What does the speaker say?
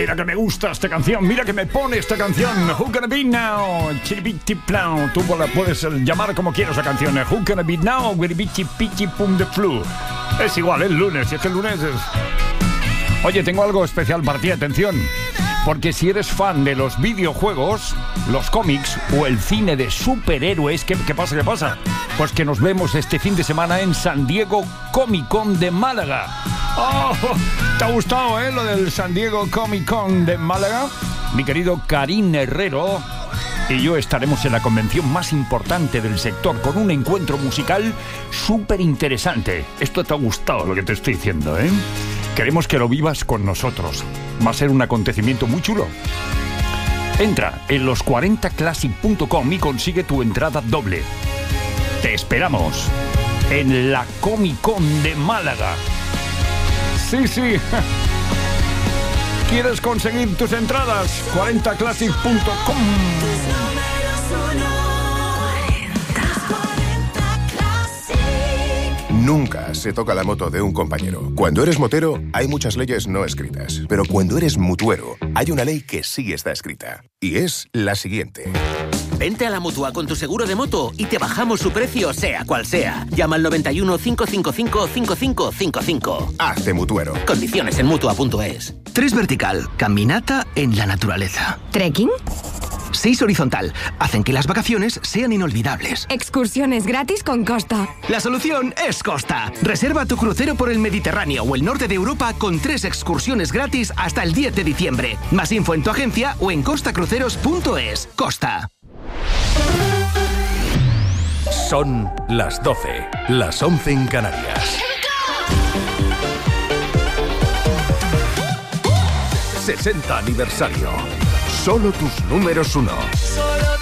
Mira que me gusta esta canción, mira que me pone esta canción. Who Gonna Be Now, Chiribiti Plow. Tú la puedes llamar como quieras la canción. Who Gonna Be Now, Wiribiti Pichi Pum de Flu. Es igual, es lunes, y es que el lunes es... Oye, tengo algo especial para ti, atención. Porque si eres fan de los videojuegos, los cómics o el cine de superhéroes, ¿qué pasa? ¿Qué pasa? Pues que nos vemos este fin de semana en San Diego Comic Con de Málaga. ¡Oh! ¿Te ha gustado, lo del San Diego Comic Con de Málaga? Mi querido Karim Herrero y yo estaremos en la convención más importante del sector con un encuentro musical súper interesante. Esto te ha gustado lo que te estoy diciendo, ¿eh? Queremos que lo vivas con nosotros. Va a ser un acontecimiento muy chulo. Entra en los40classic.com y consigue tu entrada doble. Te esperamos en la Comic Con de Málaga. Sí. ¿Quieres conseguir tus entradas? 40classic.com. Nunca se toca la moto de un compañero. Cuando eres motero, hay muchas leyes no escritas. Pero cuando eres mutuero, hay una ley que sí está escrita. Y es la siguiente. Vente a la Mutua con tu seguro de moto y te bajamos su precio, sea cual sea. Llama al 91 555 5555. Hazte mutuero. Condiciones en Mutua.es. 3 vertical, caminata en la naturaleza. ¿Trekking? 6 horizontal, hacen que las vacaciones sean inolvidables. Excursiones gratis con Costa. La solución es Costa. Reserva tu crucero por el Mediterráneo o el norte de Europa con 3 excursiones gratis hasta el 10 de diciembre. Más info en tu agencia o en costacruceros.es. Costa. Son las 12, las 11 en Canarias. 60 aniversario. Solo tus números 1.